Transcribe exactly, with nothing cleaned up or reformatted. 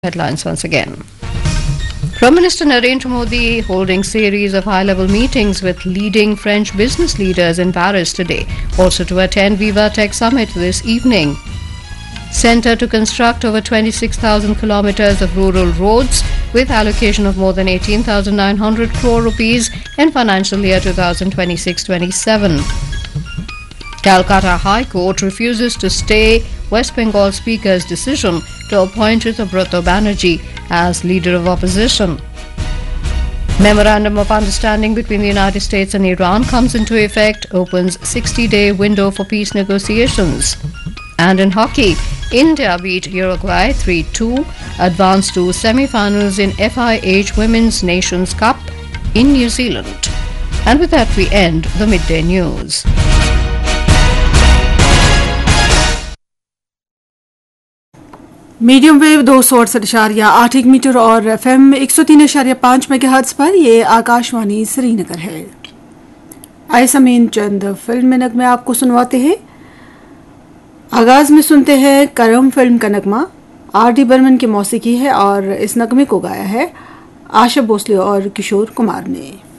Headlines once again. Prime Minister Narendra Modi holding series of high-level meetings with leading French business leaders in Paris today, also to attend Viva Tech Summit this evening. Centre to construct over twenty-six thousand kilometres of rural roads with allocation of more than eighteen thousand nine hundred crore rupees in financial year twenty twenty-six twenty-seven. Calcutta High Court refuses to stay West Bengal Speaker's decision to appoint Ritubrata Banerjee as leader of opposition. Memorandum of Understanding between the United States and Iran comes into effect, opens sixty-day window for peace negotiations. And in hockey, India beat Uruguay three two, advanced to semi-finals in F I H Women's Nations Cup in New Zealand. And with that we end the midday news. Medium wave दो सौ अड़सठ इशारिया आठ एक metre और F M एक सौ तीन इशारिया पाँच मेगाहर्ट्ज पर ये आकाशवाणी श्रीनगर है। आए समीन चंद फिल्म में नगमे आपको सुनवाते हैं। आगाज में सुनते हैं करम फिल्म का नगमा, आर डी बर्मन की मौसीकी है और इस नगमे को गाया है आशा भोसले और किशोर कुमार ने।